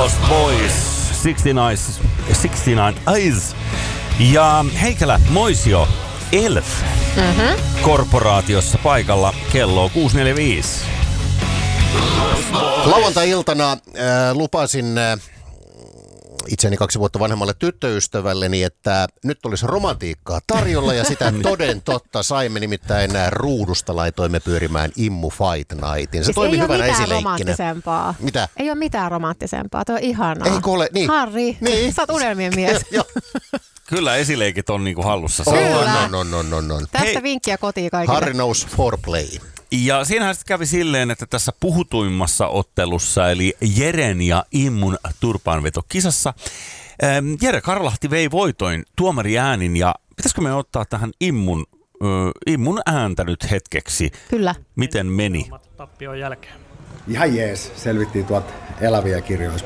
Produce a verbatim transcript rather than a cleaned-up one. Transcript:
Lost Boys, sixty-nine Eyes ja Heikelä Moisio Elf mm-hmm. korporaatiossa paikalla kello kuusi neljäkymmentäviisi. Lauantai-iltana äh, lupasin äh, itseni kaksi vuotta vanhemmalle tyttöystävälleni, että nyt olisi romantiikkaa tarjolla ja sitä toden totta saimme, nimittäin ruudusta laitoimme pyörimään Immu Fight Nightin. Se siis toimi hyvänä esileikkinä. Ei ole romanttisempaa. Mitä? Ei ole mitään romanttisempaa, tuo on ihanaa. Eikö ole? Niin. Harri, niin. Sä oot unelmien mies. Kyllä esileikit on niinku hallussa. Kyllä. On, on, on, on, on. Tästä Hei. vinkkiä kotiin kaikille. Harri knows foreplay. Ja siinähän sitten kävi silleen, että tässä puhutuimmassa ottelussa, eli Jeren ja Immun turpaanvetokisassa, ähm, Jere Karlahti vei voitoin tuomariäänin, ja pitäisikö me ottaa tähän Immun, äh, Immun ääntä nyt hetkeksi? Kyllä. Miten meni? Tappion jälkeen. Ihan jees, selvittiin tuolta eläviä kirjoissa